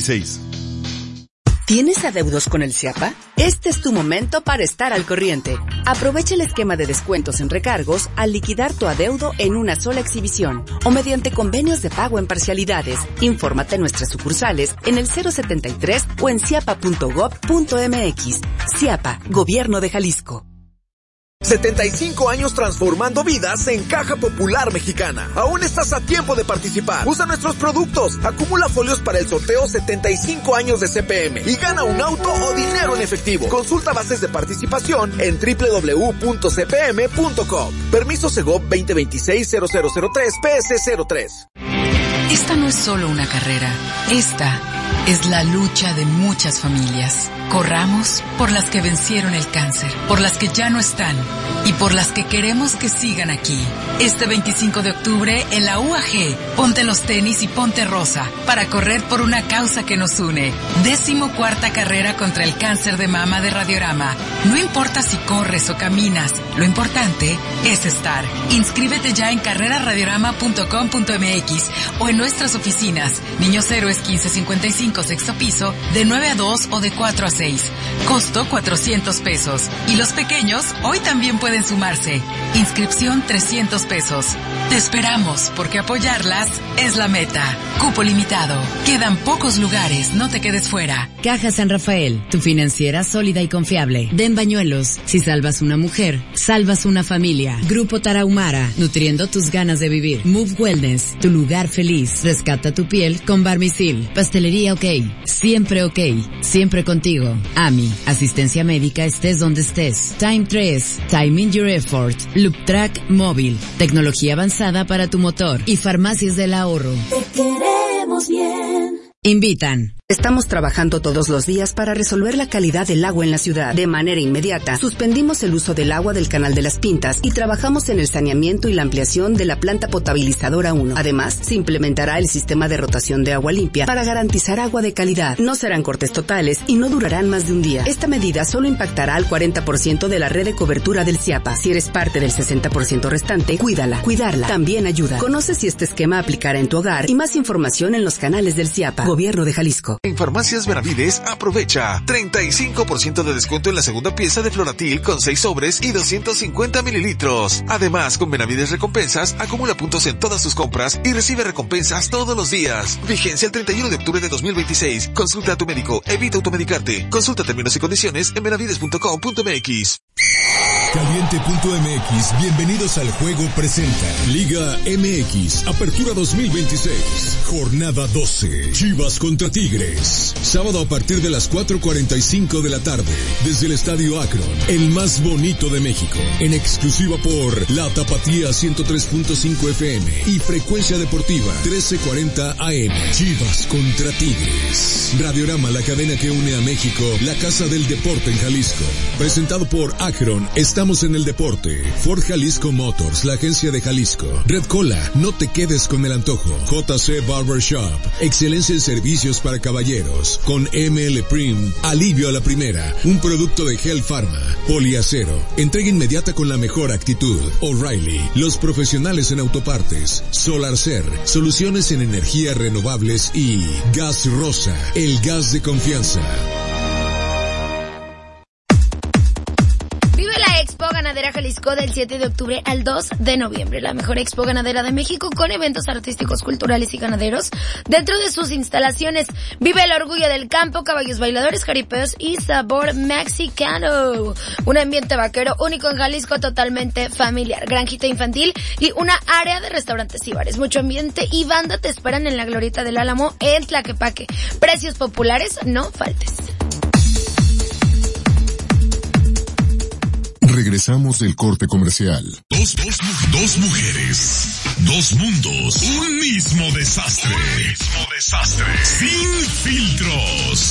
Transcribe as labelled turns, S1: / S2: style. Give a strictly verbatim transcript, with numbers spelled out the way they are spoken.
S1: veintiséis.
S2: ¿Tienes adeudos con el Ciapa? Este es tu momento para estar al corriente. Aprovecha el esquema de descuentos en recargos al liquidar tu adeudo en una sola exhibición o mediante convenios de pago en parcialidades. Infórmate en nuestras sucursales en el cero setenta y tres o en ciapa punto gob punto mx. Ciapa, Gobierno de Jalisco.
S3: setenta y cinco años transformando vidas en Caja Popular Mexicana. Aún estás a tiempo de participar. Usa nuestros productos. Acumula folios para el sorteo setenta y cinco años de C P M y gana un auto o dinero en efectivo. Consulta bases de participación en doble u doble u doble u punto c p m punto com. Permiso Segov veinte veintiséis cero cero cero tres P S cero tres.
S4: Esta no es solo una carrera. Esta es la lucha de muchas familias. Corramos por las que vencieron el cáncer, por las que ya no están y por las que queremos que sigan aquí. Este veinticinco de octubre en la U A G, ponte los tenis y ponte rosa para correr por una causa que nos une. Décimo cuarta carrera contra el cáncer de mama de Radiorama. No importa si corres o caminas, lo importante es estar. Inscríbete ya en carrera radiorama punto com punto m x o en nuestras oficinas. Niños Héroes quince cincuenta y cinco, sexto piso, de nueve a dos o de cuatro a seis. Costo cuatrocientos pesos. Y los pequeños hoy también pueden sumarse. Inscripción trescientos pesos. Te esperamos porque apoyarlas es la meta. Cupo limitado. Quedan pocos lugares, no te quedes fuera.
S5: Caja San Rafael, tu financiera sólida y confiable. Den Bañuelos. Si salvas una mujer, salvas una familia. Grupo Tarahumara, nutriendo tus ganas de vivir. Move Wellness, tu lugar feliz. Rescata tu piel con Barmisil. Pastelería OK. Siempre OK. Siempre contigo. AMI, asistencia médica estés donde estés. Time tres, Time in your effort. Loop Track móvil, tecnología avanzada para tu motor. Y Farmacias del Ahorro.
S6: Te queremos bien.
S5: Invitan.
S2: Estamos trabajando todos los días para resolver la calidad del agua en la ciudad. De manera inmediata, suspendimos el uso del agua del Canal de las Pintas y trabajamos en el saneamiento y la ampliación de la planta potabilizadora uno. Además, se implementará el sistema de rotación de agua limpia para garantizar agua de calidad. No serán cortes totales y no durarán más de un día. Esta medida solo impactará al cuarenta por ciento de la red de cobertura del Ciapa. Si eres parte del sesenta por ciento restante, cuídala. Cuidarla también ayuda. Conoce si este esquema aplicará en tu hogar y más información en los canales del Ciapa. Gobierno de Jalisco.
S7: En Farmacias Benavides, aprovecha treinta y cinco por ciento de descuento en la segunda pieza de Floratil con seis sobres y doscientos cincuenta mililitros. Además, con Benavides Recompensas, acumula puntos en todas tus compras y recibe recompensas todos los días. Vigencia el treinta y uno de octubre de dos mil veintiséis. Consulta a tu médico, evita automedicarte. Consulta términos y condiciones en benavides punto com punto m x.
S8: Caliente punto m x, bienvenidos al juego presenta Liga M X, Apertura dos mil veintiséis, Jornada doce, Chivas contra Tigres, sábado a partir de las cuatro cuarenta y cinco de la tarde, desde el Estadio Akron, el más bonito de México, en exclusiva por La Tapatía ciento tres punto cinco F M y Frecuencia Deportiva trece cuarenta A M. Chivas contra Tigres. Radiorama, la cadena que une a México, la casa del deporte en Jalisco, presentado por Akron. Estamos en el deporte. Ford Jalisco Motors, la agencia de Jalisco. Red Cola, no te quedes con el antojo. J C Barbershop, excelencia en servicios para caballeros. Con M L Prim, alivio a la primera. Un producto de Hell Pharma. Poliacero, entrega inmediata con la mejor actitud. O'Reilly, los profesionales en autopartes. Solarcer, soluciones en energías renovables. Y Gas Rosa, el gas de confianza.
S9: Expo Ganadera Jalisco del siete de octubre al dos de noviembre, la mejor expo ganadera de México con eventos artísticos, culturales y ganaderos dentro de sus instalaciones. Vive el orgullo del campo, caballos bailadores, jaripeos y sabor mexicano. Un ambiente vaquero único en Jalisco, totalmente familiar, granjita infantil y una área de restaurantes y bares. Mucho ambiente y banda te esperan en la Glorieta del Álamo en Tlaquepaque. Precios populares, no faltes.
S10: Regresamos del corte comercial.
S11: Dos, dos, dos mujeres, dos mundos, un mismo desastre. Un mismo desastre. Sin filtros.